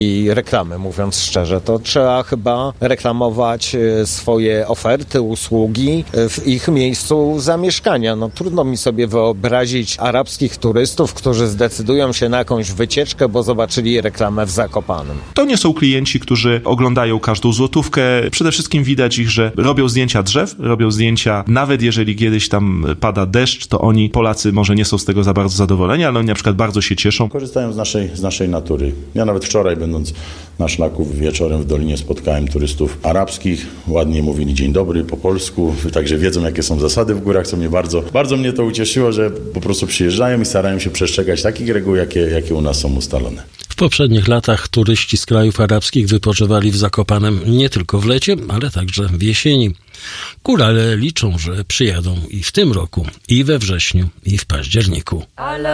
i reklamy, mówiąc szczerze. To trzeba chyba reklamować swoje oferty, usługi w ich miejscu zamieszkania. No trudno mi sobie wyobrazić arabskich turystów, którzy zdecydują się na jakąś wycieczkę, bo zobaczyli reklamę w Zakopanem. To nie są klienci, którzy oglądają każdą złotówkę. Przede wszystkim widać ich, że robią zdjęcia drzew, robią zdjęcia, nawet jeżeli kiedyś tam pada deszcz, to oni, Polacy, może nie są z tego za bardzo zadowoleni, ale oni na przykład bardzo się cieszą. Korzystają z naszej natury. Ja nawet wczoraj, będąc na szlaku wieczorem w Dolinie, spotkałem turystów arabskich. Ładnie mówili dzień dobry po polsku, także wiedzą, jakie są zasady w górach, co mnie bardzo mnie to ucieszyło, że po prostu przyjeżdżają i starają się przestrzegać takich reguł, jakie u nas są ustalone. W poprzednich latach turyści z krajów arabskich wypoczywali w Zakopanem nie tylko w lecie, ale także w jesieni. Górale liczą, że przyjadą i w tym roku, i we wrześniu, i w październiku.